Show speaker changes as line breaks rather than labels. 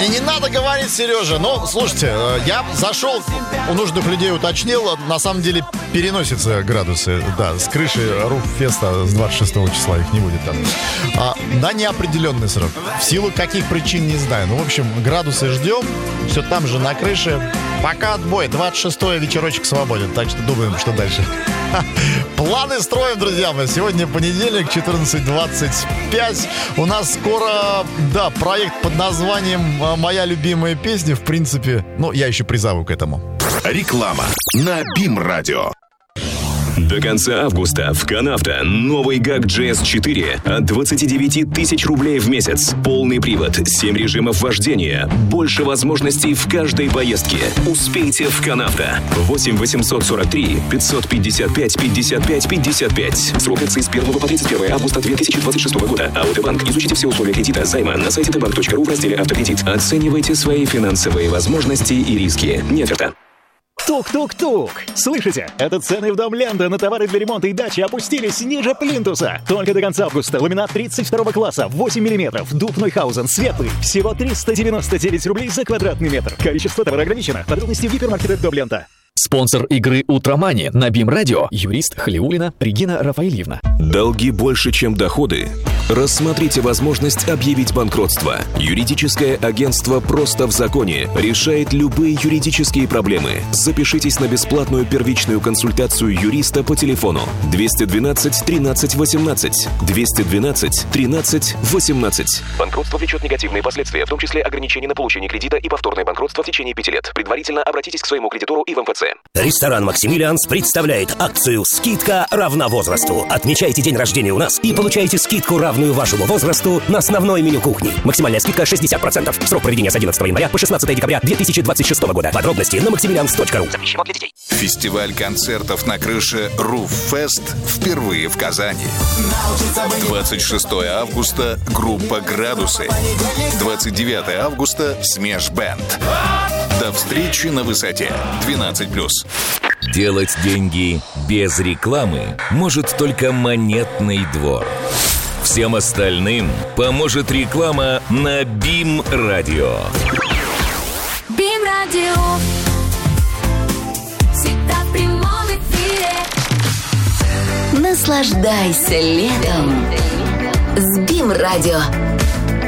И не надо говорить, Сережа. Ну, слушайте, я зашел, у нужных людей уточнил, на самом деле переносятся градусы. Да, с крыши Руффеста с 26 числа их не будет там. На неопределенный срок. В силу каких причин, не знаю. Ну, в общем, градусы ждем. Все там же на крыше. Пока отбой. 26-й вечерочек свободен. Так что думаем, что дальше. Планы строим, друзья мои. Сегодня понедельник, 14:25. У нас скоро, да, проект под названием «Моя любимая песня». В принципе, ну, я еще призову к этому.
Реклама на БИМ-радио.
До конца августа в Канавто новый ГАК GS4 от 29 тысяч рублей в месяц. Полный привод, 7 режимов вождения, больше возможностей в каждой поездке. Успейте в Канавто. 8 843 555 55 55. Срок акции с 1 по 31 августа 2026 года. Аутобанк. Изучите все условия кредита займа на сайте tabank.ru в разделе «Автокредит». Оценивайте свои финансовые возможности и риски. Нет оферта.
Тук-тук-тук! Слышите? Это цены в Дом Ленда на товары для ремонта и дачи опустились ниже плинтуса. Только до конца августа ламинат 32 класса, 8 мм, дуб Нойхаузен, светлый. Всего 399 рублей за квадратный метр. Количество товара ограничено. Подробности в гипермаркетах Дом Ленда.
Спонсор игры «Утромани» на БИМ-радио. Юрист Халиуллина Регина Рафаильевна.
Долги больше, чем доходы? Рассмотрите возможность объявить банкротство. Юридическое агентство «Просто в законе» решает любые юридические проблемы. Запишитесь на бесплатную первичную консультацию юриста по телефону 212 13 18. 212 13 18.
Банкротство влечет негативные последствия, в том числе ограничения на получение кредита и повторное банкротство в течение 5 лет. Предварительно обратитесь к своему кредитору и в МФЦ.
Ресторан «Максимилианс» представляет акцию «Скидка равна возрасту». Отмечайте день рождения у нас и получайте скидку, равную вашему возрасту, на основное меню кухни. Максимальная скидка 60%. Срок проведения с 11 января по 16 декабря 2026 года. Подробности на maximilians.ru.
Запрещено для детей.
Фестиваль концертов на крыше Руффест впервые в Казани. 26 августа группа «Градусы». 29 августа Смеш Бэнд. До встречи на высоте. 12+.
Делать деньги без рекламы может только Монетный двор. Всем остальным поможет реклама на БИМ-радио.
БИМ-радио. Всегда в прямом эфире. Наслаждайся летом с БИМ-радио.